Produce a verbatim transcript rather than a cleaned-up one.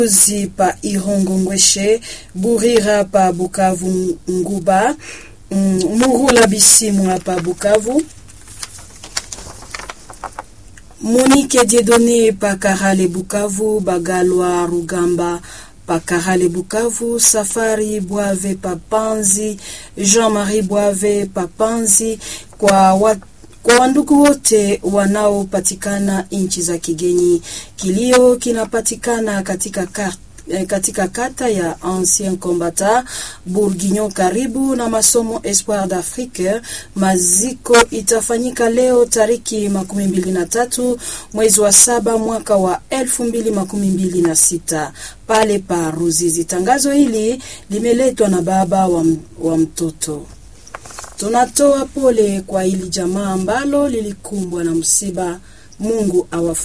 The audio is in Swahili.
Uzi pa Irongo Ngweshe, Burira pa Bukavu Nguba, mm, Murula Bisimwa pa Bukavu, Monique Dieudonné pa Karale Bukavu, Bagalwa Rugamba pa Karale Bukavu, Safari Boave pa Panzi, Jean-Marie Boave pa Panzi, kwa watu kwa wandugu wote wanaopatikana nchi za kigeni. Kilio kinapatikana katika kar, katika kata ya Ancien Combattant Bourguignon karibu na masomo Espoir d'Afrique. Maziko itafanyika leo tariki makumi mbili na tatu mwezi wa saba mwaka wa elfu mbili makumi mbili na sita pale pa Ruzizi. Tangazo hili limeletwa na baba wa, wa mtoto. Tunatoa pole kwa hili jamaa ambalo lilikumbwa na msiba. Mungu awafu